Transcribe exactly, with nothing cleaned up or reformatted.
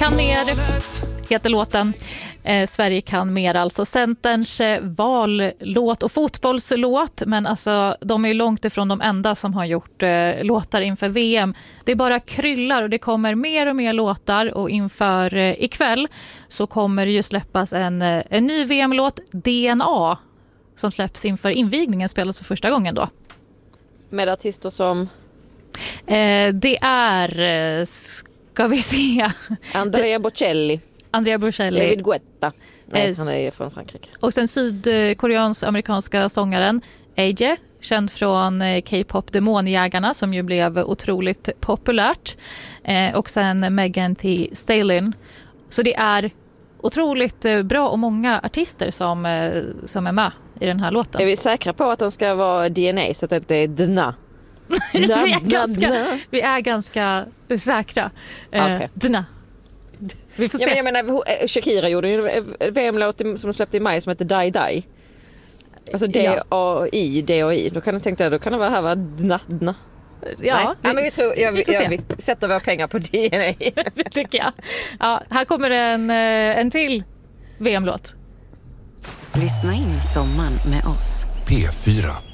kan mer, heter låten. Eh, Sverige kan mer, alltså Centerns eh, vallåt och fotbollslåt. Men alltså, de är ju långt ifrån de enda som har gjort eh, låtar inför V M. Det är bara kryllar och det kommer mer och mer låtar. Och inför eh, ikväll så kommer det ju släppas en, eh, en ny V M-låt, D N A, som släpps inför invigningen, spelas för första gången då. Med artister som? Eh, det är, eh, ska vi se... Andrea Bocelli. Andrea Bocelli. David Guetta. Nej, Eh, han är från Frankrike. Och sen sydkoreansk amerikanska sångaren A J, känd från eh, K-pop Demonjägarna, som ju blev otroligt populärt. Eh, och sen Megan Thee Stallion. Så det är otroligt eh, bra och många artister som, eh, som är med i den här låten. Är vi säkra på att den ska vara D N A så att det inte är D N A? vi, är ganska, vi är ganska säkra. Eh, Okay. D N A. Vi får se. Ja, men jag menar, Shakira gjorde ju en V M-låt som släppte i maj som heter Die Die. Alltså D A I, D A I. Då kan jag tänka, då kan det vara här va? Dna, dna. Ja, vi, ja, men vi tror, jag, vi, jag, vi sätter våra pengar på D N A. Det tycker jag. Ja, här kommer en, en till V M-låt. Lyssna in sommaren med oss. P fyra.